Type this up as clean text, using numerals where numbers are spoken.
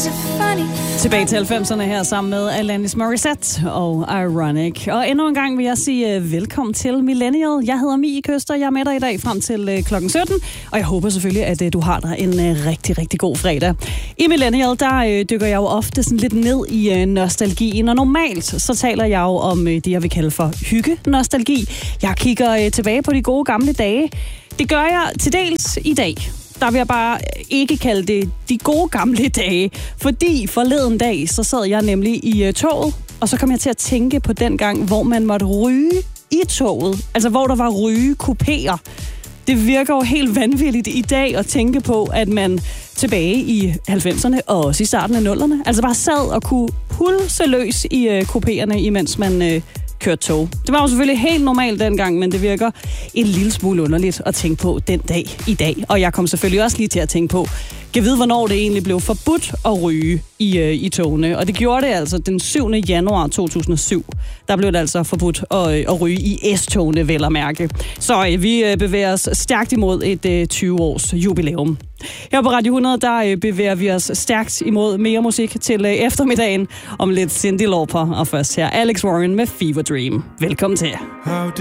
Tilbage til 90'erne her sammen med Alanis Morissette og Ironic. Og endnu en gang vil jeg sige velkommen til Millennial. Jeg hedder Mie Køster, jeg er med dig i dag frem til klokken 17. Og jeg håber selvfølgelig, at du har dig en rigtig, rigtig god fredag. I Millennial, der dykker jeg jo ofte sådan lidt ned i nostalgien. Og normalt så taler jeg jo om det, jeg vil kalde for hygge-nostalgi. Jeg kigger tilbage på de gode gamle dage. Det gør jeg til dels i dag. Der vil jeg bare ikke kalde det de gode gamle dage, fordi forleden dag, så sad jeg nemlig i toget, og så kom jeg til at tænke på den gang, hvor man måtte ryge i toget, altså hvor der var rygekupéer. Det virker jo helt vanvittigt i dag at tænke på, at man tilbage i 90'erne og også i starten af 0'erne, altså bare sad og kunne pulse løs i kupéerne, imens man kørt tog. Det var jo selvfølgelig helt normalt dengang, men det virker en lille smule underligt at tænke på den dag i dag. Og jeg kom selvfølgelig også lige til at tænke på, kan vide, hvornår det egentlig blev forbudt at ryge i togene. Og det gjorde det altså den 7. januar 2007. Der blev det altså forbudt at ryge i S-togene, vel at mærke. Så vi bevæger os stærkt imod et 20-års jubilæum. Her på Radio 100, der bevæger vi os stærkt imod mere musik til eftermiddagen om lidt Cyndi Lauper. Og først her Alex Warren med Fever Dream. Velkommen til.